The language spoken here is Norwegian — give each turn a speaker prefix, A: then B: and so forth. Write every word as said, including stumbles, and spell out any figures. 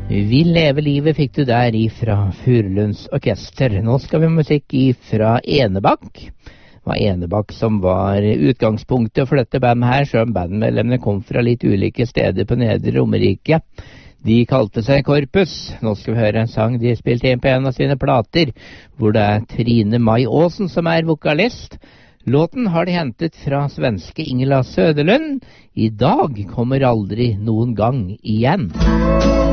A: Vi lever livet fikk du der ifra Furulunds orkester. Nå skal vi ha musikk ifra Enebakk. Det var Enebakk som var utgangspunktet for dette bandet her, selv om bandmedlemmene kom fra litt ulike steder på Nedre Romerike. De kalte seg Korpus. Nå skal vi høre en sang de spilte inn på en av sine plater, hvor det er Trine Mai Aasen som er vokalist. Låten har de hentet fra svenske Ingela Söderlund. I dag kommer aldri noen gang igjen.